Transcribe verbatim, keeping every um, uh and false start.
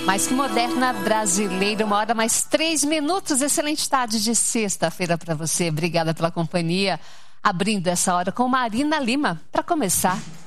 Mais que moderna brasileira, uma hora mais três minutos. Excelente tarde de sexta-feira para você. Obrigada pela companhia. Abrindo essa hora com Marina Lima. Para começar,